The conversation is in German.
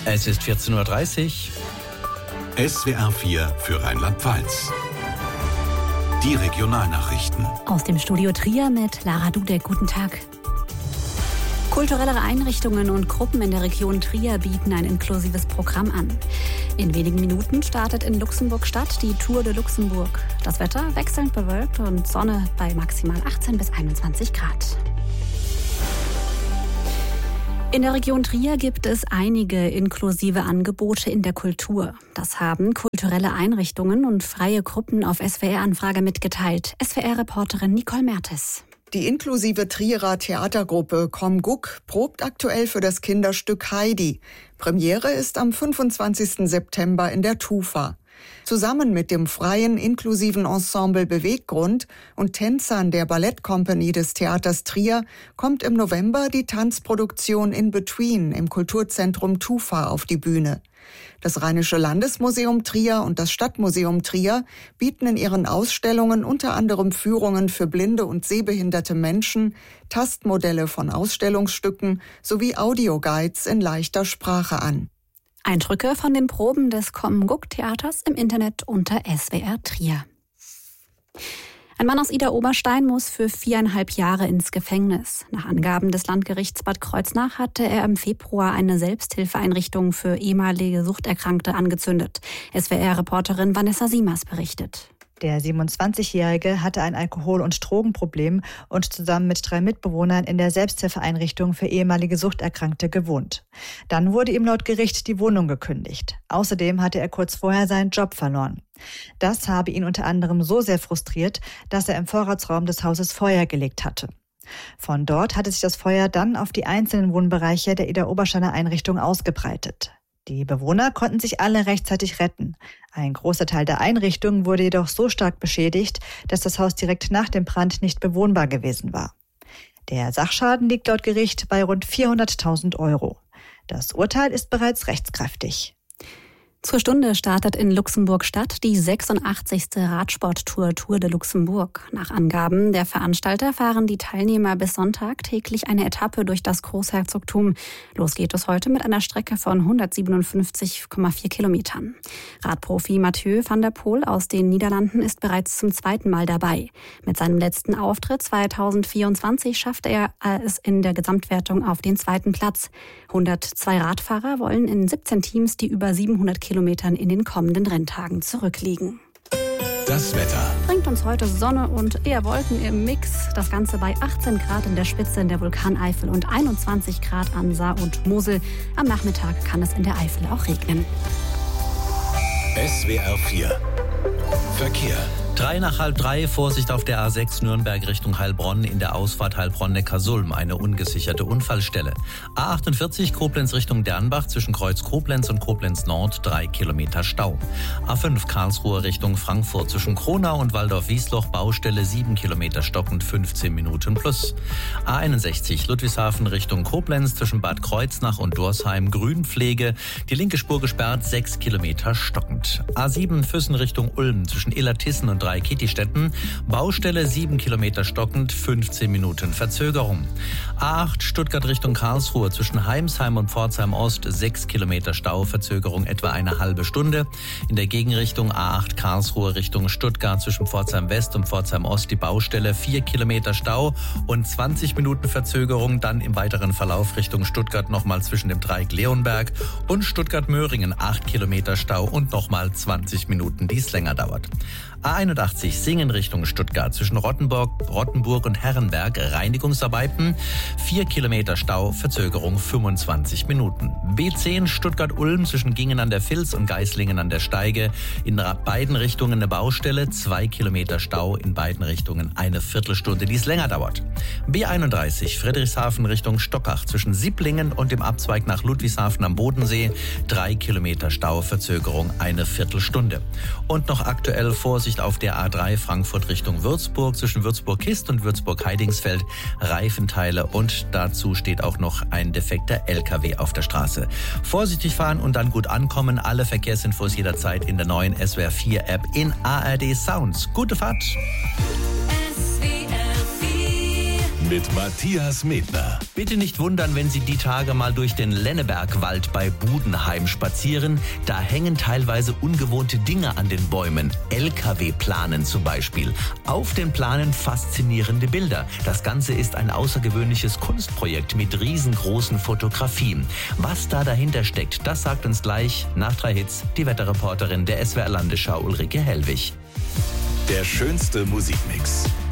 Es ist 14.30 Uhr. SWR 4 für Rheinland-Pfalz. Die Regionalnachrichten. Aus dem Studio Trier mit Lara Dudek. Guten Tag. Kulturelle Einrichtungen und Gruppen in der Region Trier bieten ein inklusives Programm an. In wenigen Minuten startet in Luxemburg-Stadt die Tour de Luxemburg. Das Wetter wechselnd bewölkt und Sonne bei maximal 18 bis 21 Grad. In der Region Trier gibt es einige inklusive Angebote in der Kultur. Das haben kulturelle Einrichtungen und freie Gruppen auf SWR-Anfrage mitgeteilt. SWR-Reporterin Nicole Mertes. Die inklusive Trierer Theatergruppe Komm Guck probt aktuell für das Kinderstück Heidi. Premiere ist am 25. September in der Tufa. Zusammen mit dem freien inklusiven Ensemble Beweggrund und Tänzern der Ballettcompany des Theaters Trier kommt im November die Tanzproduktion In Between im Kulturzentrum Tufa auf die Bühne. Das Rheinische Landesmuseum Trier und das Stadtmuseum Trier bieten in ihren Ausstellungen unter anderem Führungen für blinde und sehbehinderte Menschen, Tastmodelle von Ausstellungsstücken sowie Audioguides in leichter Sprache an. Eindrücke von den Proben des Komm-Guck-Theaters im Internet unter SWR Trier. Ein Mann aus Idar-Oberstein muss für 4,5 Jahre ins Gefängnis. Nach Angaben des Landgerichts Bad Kreuznach hatte er im Februar eine Selbsthilfeeinrichtung für ehemalige Suchterkrankte angezündet. SWR-Reporterin Vanessa Siemers berichtet. Der 27-Jährige hatte ein Alkohol- und Drogenproblem und zusammen mit 3 Mitbewohnern in der Selbsthilfeeinrichtung für ehemalige Suchterkrankte gewohnt. Dann wurde ihm laut Gericht die Wohnung gekündigt. Außerdem hatte er kurz vorher seinen Job verloren. Das habe ihn unter anderem so sehr frustriert, dass er im Vorratsraum des Hauses Feuer gelegt hatte. Von dort hatte sich das Feuer dann auf die einzelnen Wohnbereiche der Idar-Obersteiner Einrichtung ausgebreitet. Die Bewohner konnten sich alle rechtzeitig retten. Ein großer Teil der Einrichtung wurde jedoch so stark beschädigt, dass das Haus direkt nach dem Brand nicht bewohnbar gewesen war. Der Sachschaden liegt laut Gericht bei rund 400.000 €. Das Urteil ist bereits rechtskräftig. Zur Stunde startet in Luxemburg-Stadt die 86. Radsporttour Tour de Luxemburg. Nach Angaben der Veranstalter fahren die Teilnehmer bis Sonntag täglich eine Etappe durch das Großherzogtum. Los geht es heute mit einer Strecke von 157,4 Kilometern. Radprofi Mathieu van der Poel aus den Niederlanden ist bereits zum 2. Mal dabei. Mit seinem letzten Auftritt 2024 schaffte er es in der Gesamtwertung auf den 2. Platz. 102 Radfahrer wollen in 17 Teams die über 700 Kilometern in den kommenden Renntagen zurückliegen. Das Wetter. Bringt uns heute Sonne und eher Wolken im Mix. Das Ganze bei 18 Grad in der Spitze in der Vulkaneifel und 21 Grad an Saar und Mosel. Am Nachmittag kann es in der Eifel auch regnen. SWR 4 Verkehr. 3 nach halb 3, Vorsicht auf der A6 Nürnberg Richtung Heilbronn, in der Ausfahrt Heilbronn-Neckarsulm, eine ungesicherte Unfallstelle. A48 Koblenz Richtung Dernbach, zwischen Kreuz Koblenz und Koblenz Nord, 3 Kilometer Stau. A5 Karlsruhe Richtung Frankfurt, zwischen Kronau und Waldorf-Wiesloch, Baustelle, 7 Kilometer stockend, 15 Minuten plus. A61 Ludwigshafen Richtung Koblenz, zwischen Bad Kreuznach und Dorsheim, Grünpflege, die linke Spur gesperrt, 6 Kilometer stockend. A7 Füssen Richtung Ulm, zwischen Illertissen und Kittistetten, Baustelle, 7 Kilometer stockend, 15 Minuten Verzögerung. A8 Stuttgart Richtung Karlsruhe, zwischen Heimsheim und Pforzheim Ost, 6 Kilometer Stau, Verzögerung etwa eine halbe Stunde. In der Gegenrichtung A8 Karlsruhe Richtung Stuttgart, zwischen Pforzheim West und Pforzheim Ost, die Baustelle, 4 Kilometer Stau und 20 Minuten Verzögerung. Dann im weiteren Verlauf Richtung Stuttgart nochmal zwischen dem Dreieck Leonberg und Stuttgart-Möhringen, 8 Kilometer Stau und nochmal 20 Minuten, die es länger dauert. A81 Singen Richtung Stuttgart, zwischen Rottenburg und Herrenberg, Reinigungsarbeiten, 4 Kilometer Stau, Verzögerung 25 Minuten. B10 Stuttgart-Ulm, zwischen Gingen an der Vils und Geislingen an der Steige, in beiden Richtungen eine Baustelle, 2 Kilometer Stau, in beiden Richtungen eine Viertelstunde, die es länger dauert. B31 Friedrichshafen Richtung Stockach, zwischen Sipplingen und dem Abzweig nach Ludwigshafen am Bodensee, 3 Kilometer Stau, Verzögerung eine Viertelstunde. Und noch aktuell Vorsicht auf der A3 Frankfurt Richtung Würzburg, zwischen Würzburg-Kist und Würzburg-Heidingsfeld, Reifenteile, und dazu steht auch noch ein defekter LKW auf der Straße. Vorsichtig fahren und dann gut ankommen. Alle Verkehrsinfos jederzeit in der neuen SWR 4 App in ARD Sounds. Gute Fahrt! mit Matthias Medner. Bitte nicht wundern, wenn Sie die Tage mal durch den Lennebergwald bei Budenheim spazieren. Da hängen teilweise ungewohnte Dinge an den Bäumen. LKW-Planen zum Beispiel. Auf den Planen faszinierende Bilder. Das Ganze ist ein außergewöhnliches Kunstprojekt mit riesengroßen Fotografien. Was da dahinter steckt, das sagt uns gleich nach 3 Hits die Wetterreporterin der SWR Landesschau Ulrike Hellwig. Der schönste Musikmix.